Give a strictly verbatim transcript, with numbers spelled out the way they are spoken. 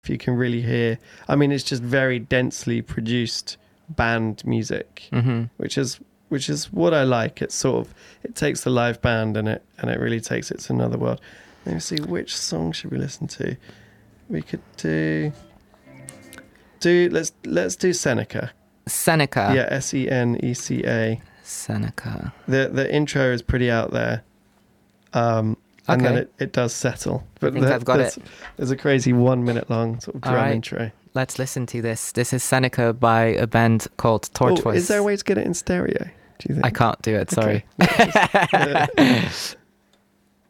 if you can really hear. I mean, it's just very densely produced band music, Mm-hmm. which is which is what I like. It's sort of it takes the live band and it and it really takes it to another world. Let me see, which song should we listen to? We could do do let's let's do Seneca. Seneca. Yeah, S E N E C A. Seneca. The the intro is pretty out there. Um and Okay. then it, it does settle. But think the- I've got there's, it. There's a crazy one minute long sort of All drum right. intro. Let's listen to this. This is Seneca by a band called Oh, Tortoise. is there a way to get it in stereo? Do you think? I can't do it, sorry. Okay.